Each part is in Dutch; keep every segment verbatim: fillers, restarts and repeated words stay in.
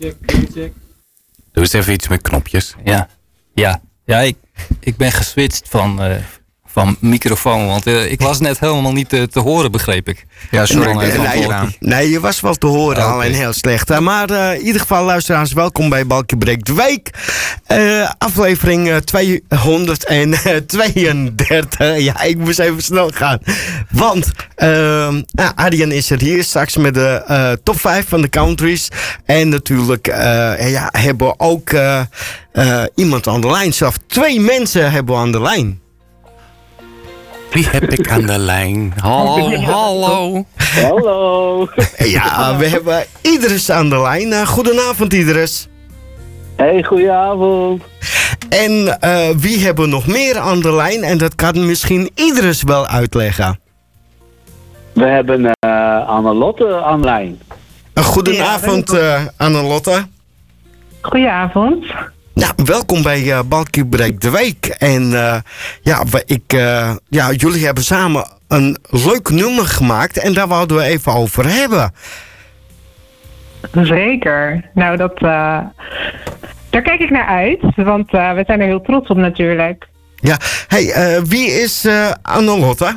check, check, check. Doe eens even iets met knopjes. Ja, ja. ja ik, ik ben geswitcht van, uh, van microfoon, want uh, ik was net helemaal niet uh, te horen, begreep ik. Ja, sorry. Nee, nee, nee, nee, je was wel te horen, okay. alleen heel slecht. Uh, maar uh, in ieder geval, luisteraars, welkom bij Balkje Breekt de Week. Uh, aflevering uh, tweehonderdtweeëndertig. Ja, ik moest even snel gaan. Want uh, uh, Arjen is er hier straks met de uh, top vijf van de countries. En natuurlijk uh, ja, hebben we ook uh, uh, iemand aan de lijn. Zelfs twee mensen hebben we aan de lijn. Wie heb ik aan de lijn? Hallo, hallo. Hallo. Ja, we hebben Idris aan de lijn. Uh, goedenavond, Idris. Hey, goedenavond. En uh, wie hebben we nog meer aan de lijn? En dat kan misschien Idris wel uitleggen. We hebben uh, Annelotte aan de lijn. Uh, goedenavond, uh, Annelotte. Goedenavond. Ja, welkom bij uh, Balkje Breekt de Week. En uh, ja, ik, uh, ja, jullie hebben samen een leuk nummer gemaakt. En daar wouden we even over hebben. Zeker. Nou, dat, uh, daar kijk ik naar uit. Want uh, we zijn er heel trots op natuurlijk. Ja, hey, uh, wie is uh, Annelotte?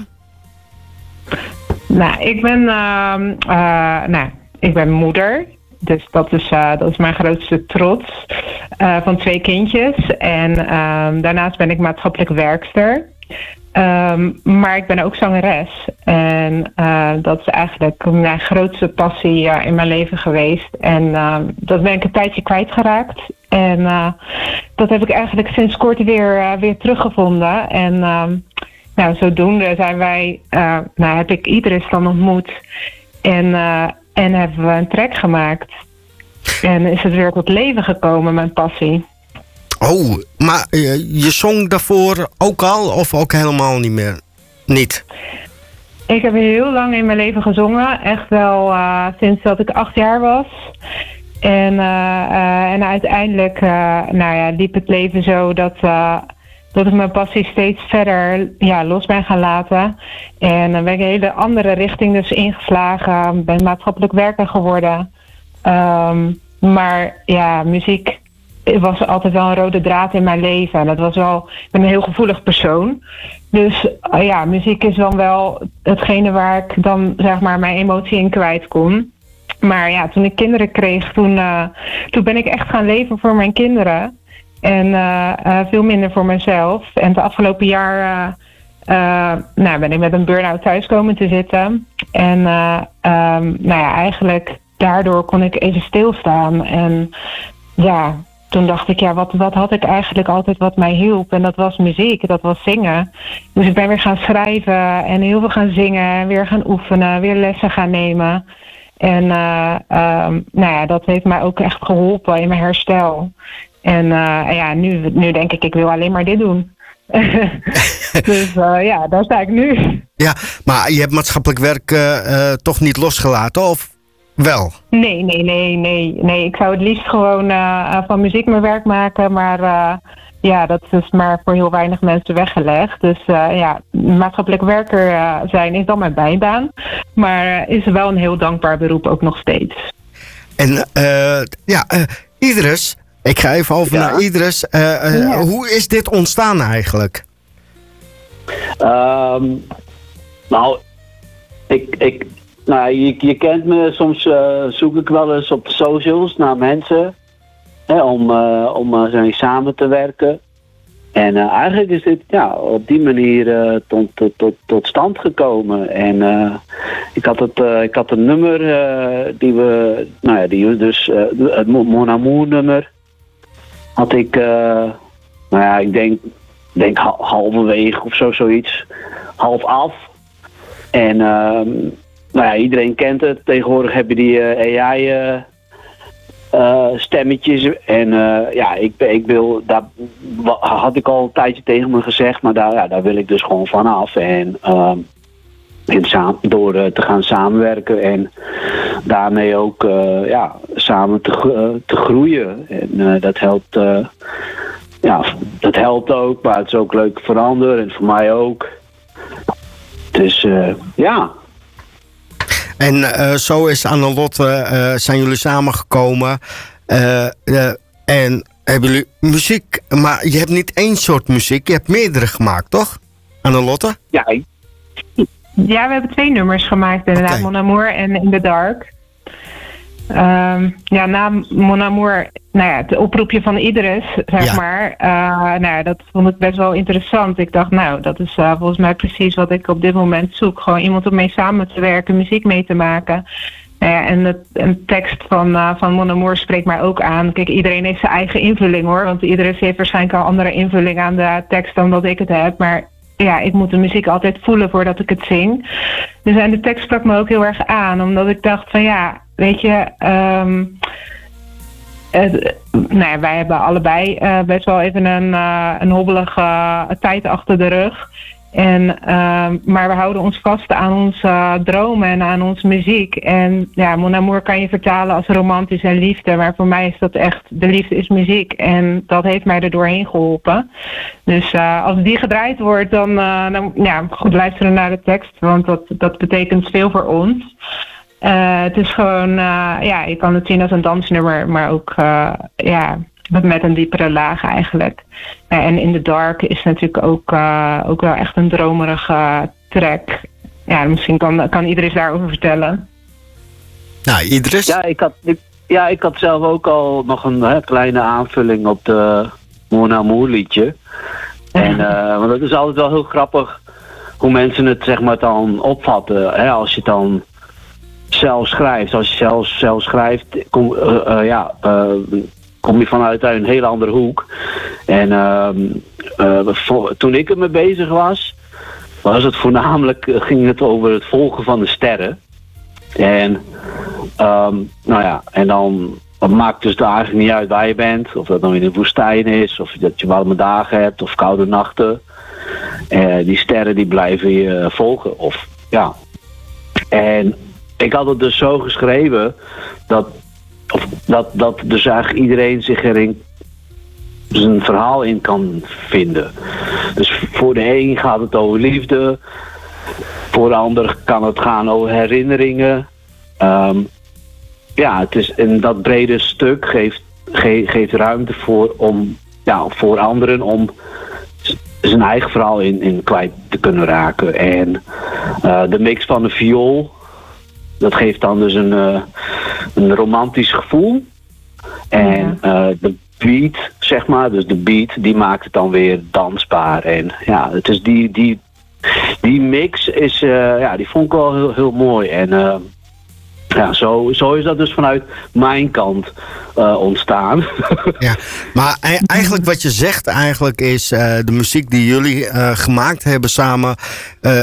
Nou, ik ben, uh, uh, nou, ik ben moeder. Dus dat is, uh, dat is mijn grootste trots uh, van twee kindjes. En um, daarnaast ben ik maatschappelijk werkster. Um, maar ik ben ook zangeres. En uh, dat is eigenlijk mijn grootste passie uh, in mijn leven geweest. En uh, dat ben ik een tijdje kwijtgeraakt. En uh, dat heb ik eigenlijk sinds kort weer, uh, weer teruggevonden. En uh, nou, zodoende zijn wij, uh, nou, heb ik Idris dan ontmoet. En... Uh, En hebben we een track gemaakt. En is het weer tot leven gekomen, mijn passie. Oh, maar uh, je zong daarvoor ook al of ook helemaal niet meer? Niet? Ik heb heel lang in mijn leven gezongen. Echt wel uh, sinds dat ik acht jaar was. En, uh, uh, en uiteindelijk uh, nou ja, liep het leven zo dat... Uh, dat ik mijn passie steeds verder ja, los ben gaan laten. En dan ben ik een hele andere richting dus ingeslagen. Ben maatschappelijk werker geworden. Um, maar ja, muziek was altijd wel een rode draad in mijn leven. En dat was wel, ik ben een heel gevoelig persoon. Dus uh, ja, muziek is dan wel hetgene waar ik dan zeg maar mijn emotie in kwijt kon. Maar ja, toen ik kinderen kreeg, toen, uh, toen ben ik echt gaan leven voor mijn kinderen. En uh, uh, veel minder voor mezelf. En het afgelopen jaar uh, uh, nou, ben ik met een burn-out thuis komen te zitten. En uh, um, nou ja, eigenlijk daardoor kon ik even stilstaan. En ja, toen dacht ik, ja, wat, wat had ik eigenlijk altijd wat mij hielp? En dat was muziek, dat was zingen. Dus ik ben weer gaan schrijven en heel veel gaan zingen. Weer gaan oefenen, weer lessen gaan nemen. En uh, um, nou ja, dat heeft mij ook echt geholpen in mijn herstel. En uh, ja, nu, nu denk ik, ik wil alleen maar dit doen. Dus uh, ja, daar sta ik nu. Ja, maar je hebt maatschappelijk werk uh, uh, toch niet losgelaten, of wel? Nee, nee, nee, nee. nee. Ik zou het liefst gewoon uh, van muziek mijn werk maken. Maar uh, ja, dat is maar voor heel weinig mensen weggelegd. Dus uh, ja, maatschappelijk werker uh, zijn is dan mijn bijbaan. Maar uh, is wel een heel dankbaar beroep ook nog steeds. En uh, ja, uh, Idris... Ik ga even over ja. naar Idris. Uh, uh, ja. Hoe is dit ontstaan eigenlijk? Um, nou, ik, ik, nou je, je kent me. Soms uh, zoek ik wel eens op de socials naar mensen. Hè, om uh, om uh, samen te werken. En uh, eigenlijk is dit ja, op die manier uh, tot, tot, tot, tot stand gekomen. En uh, ik, had het, uh, ik had een nummer uh, die we... Nou ja, die dus uh, het Mon Amour nummer... had ik, uh, nou ja, ik denk, denk halverwege of zo, zoiets, half af. En uh, nou ja, iedereen kent het. Tegenwoordig heb je die uh, A I uh, uh, stemmetjes. En uh, ja, ik, ik wil, daar had ik al een tijdje tegen me gezegd, maar daar, ja, daar wil ik dus gewoon vanaf. En uh, en samen, door uh, te gaan samenwerken en daarmee ook uh, ja, samen te, uh, te groeien. En uh, dat helpt, uh, ja, dat helpt ook, maar het is ook leuk voor anderen en voor mij ook. Dus uh, ja. En uh, zo is Annelotte, uh, zijn jullie samengekomen. Uh, uh, en hebben jullie muziek, maar je hebt niet één soort muziek, je hebt meerdere gemaakt, toch? Annelotte? Ja, ik, Ja, we hebben twee nummers gemaakt inderdaad, Oké. Mon Amour en In the Dark. Um, ja, na Mon Amour, nou ja, het oproepje van Idris, zeg Ja. maar. Uh, nou ja, dat vond ik best wel interessant. Ik dacht, nou, dat is uh, volgens mij precies wat ik op dit moment zoek. Gewoon iemand om mee samen te werken, muziek mee te maken. Nou ja, en het, een tekst van, uh, van Mon Amour spreekt mij ook aan. Kijk, iedereen heeft zijn eigen invulling hoor. Want Idris heeft waarschijnlijk al andere invulling aan de tekst dan dat ik het heb. Maar ja, ik moet de muziek altijd voelen voordat ik het zing. Dus en de tekst sprak me ook heel erg aan. Omdat ik dacht van ja, weet je... Um, het, nou ja, wij hebben allebei uh, best wel even een, uh, een hobbelige uh, tijd achter de rug. En, uh, maar we houden ons vast aan onze uh, dromen en aan onze muziek. En ja, Mon Amour kan je vertalen als romantisch en liefde. Maar voor mij is dat echt, de liefde is muziek. En dat heeft mij er doorheen geholpen. Dus uh, als die gedraaid wordt, dan, uh, dan ja, goed luisteren naar de tekst. Want dat, dat betekent veel voor ons. Uh, het is gewoon, uh, ja, je kan het zien als een dansnummer. Maar ook, uh, ja... met een diepere laag eigenlijk. Uh, en In the Dark is natuurlijk ook, uh, ook wel echt een dromerige track. Ja, misschien kan, kan iedereen daarover vertellen. Nou, Idris? ja, ik had, ik, ja, ik had zelf ook al nog een hè, kleine aanvulling op de Mon Amour liedje. En, uh, want het is altijd wel heel grappig hoe mensen het zeg maar dan opvatten. Hè, als je het dan zelf schrijft. Als je zelf, zelf schrijft, kom, uh, uh, ja... Uh, kom je vanuit een hele andere hoek. En uh, uh, vo- toen ik ermee bezig was, was het voornamelijk, uh, ging het over het volgen van de sterren. En, um, nou ja, en dan, het maakt dus daar eigenlijk niet uit waar je bent. Of dat nou in de woestijn is, of dat je warme dagen hebt, of koude nachten. Uh, die sterren die blijven je volgen. Of, ja. En ik had het dus zo geschreven, dat Of dat, dat dus eigenlijk iedereen zich erin zijn verhaal in kan vinden. Dus voor de een gaat het over liefde. Voor de ander kan het gaan over herinneringen. Um, ja, het is, en dat brede stuk geeft, ge, geeft ruimte voor, om, ja, voor anderen om zijn eigen verhaal in, in kwijt te kunnen raken. En uh, de mix van de viool, dat geeft dan dus een, uh, een romantisch gevoel. En uh, de beat, zeg maar, dus de beat, die maakt het dan weer dansbaar. En ja, het is die, die, die mix is, uh, ja, die vond ik wel heel, heel mooi. En uh, ja, zo, zo is dat dus vanuit mijn kant uh, ontstaan. Ja, maar e- eigenlijk wat je zegt eigenlijk is uh, de muziek die jullie uh, gemaakt hebben samen. Uh,